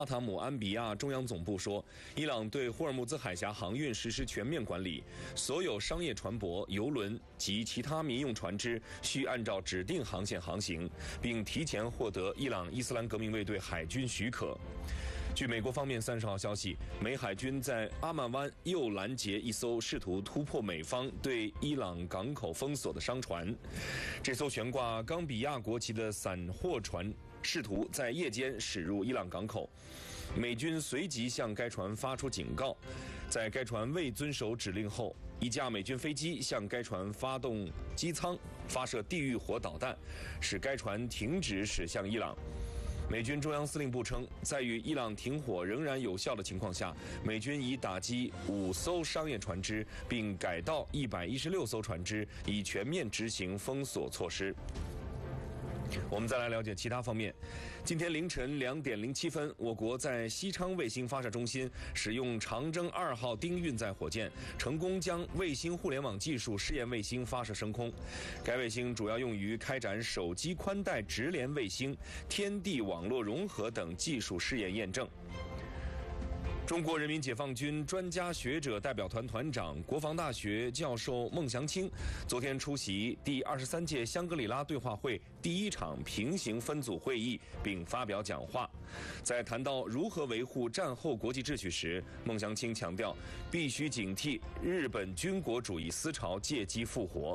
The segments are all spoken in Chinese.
阿塔姆安比亚中央总部说，伊朗对霍尔木兹海峡航运实施全面管理，所有商业船舶、邮轮及其他民用船只需按照指定航线航行，并提前获得伊朗伊斯兰革命卫队海军许可。据美国方面30号消息，美海军在阿曼湾又拦截一艘试图突破美方对伊朗港口封锁的商船。这艘悬挂冈比亚国旗的散货船试图在夜间驶入伊朗港口，美军随即向该船发出警告。在该船未遵守指令后，一架美军飞机向该船发动机舱发射地狱火导弹，使该船停止驶向伊朗。美军中央司令部称，在与伊朗停火仍然有效的情况下，美军已打击5艘商业船只，并改道116艘船只，以全面执行封锁措施。我们再来了解其他方面。今天凌晨2点07分，我国在西昌卫星发射中心使用长征2号丁运载火箭，成功将卫星互联网技术试验卫星发射升空。该卫星主要用于开展手机宽带直连卫星、天地网络融合等技术试验验证。中国人民解放军专家学者代表团团长、国防大学教授孟祥青昨天出席第23届香格里拉对话会第1场平行分组会议，并发表讲话。在谈到如何维护战后国际秩序时，孟祥青强调，必须警惕日本军国主义思潮借机复活。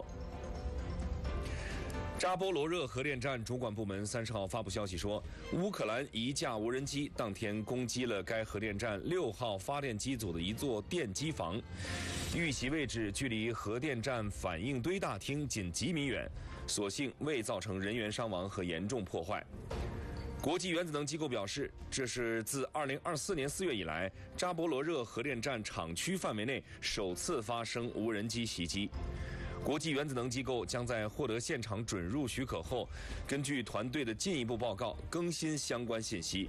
扎波罗热核电站主管部门30号发布消息说，乌克兰一架无人机当天攻击了该核电站6号发电机组的一座电机房，遇袭位置距离核电站反应堆大厅仅几米远，所幸未造成人员伤亡和严重破坏。国际原子能机构表示，这是自2024年4月以来，扎波罗热核电站厂区范围内首次发生无人机袭击。国际原子能机构将在获得现场准入许可后，根据团队的进一步报告更新相关信息。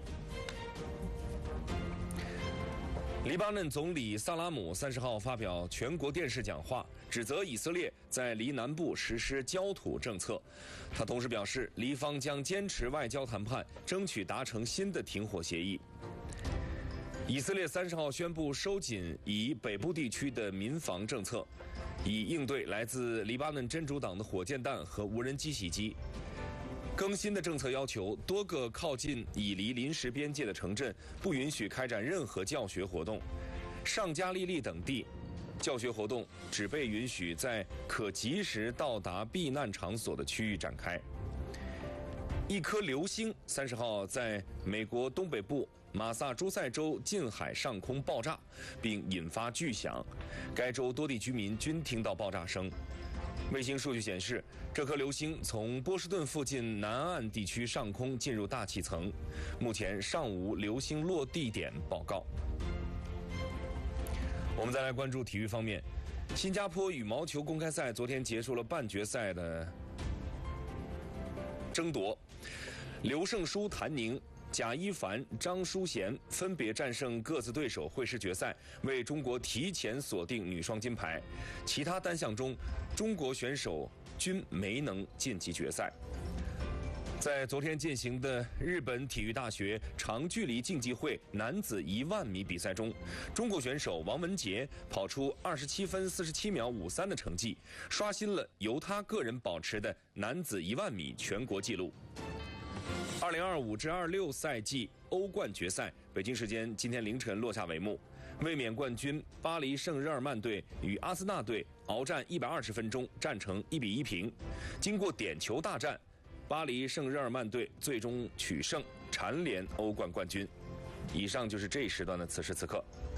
黎巴嫩总理萨拉姆30号发表全国电视讲话，指责以色列在黎南部实施焦土政策。他同时表示，黎方将坚持外交谈判，争取达成新的停火协议。以色列30号宣布收紧以北部地区的民防政策，以应对来自黎巴嫩真主党的火箭弹和无人机袭击。更新的政策要求，多个靠近以黎临时边界的城镇不允许开展任何教学活动，上加利利等地教学活动只被允许在可及时到达避难场所的区域展开。一颗流星30号在美国东北部马萨诸塞州近海上空爆炸，并引发巨响，该州多地居民均听到爆炸声。卫星数据显示，这颗流星从波士顿附近南岸地区上空进入大气层，目前尚无流星落地点报告。我们再来关注体育方面，新加坡羽毛球公开赛昨天结束了半决赛的争夺，刘胜书、谭宁、贾一凡、张淑娴分别战胜各自对手，会师决赛，为中国提前锁定女双金牌。其他单项中，中国选手均没能晋级决赛。在昨天进行的日本体育大学长距离竞技会男子10000米比赛中，中国选手王文杰跑出27分47秒53的成绩，刷新了由他个人保持的男子10000米全国纪录。2025至26赛季欧冠决赛，北京时间今天凌晨落下帷幕。卫冕冠军巴黎圣日耳曼队与阿森纳队鏖战120分钟，战成1-1平。经过点球大战，巴黎圣日耳曼队最终取胜，蝉联欧冠冠军。以上就是这一时段的此时此刻。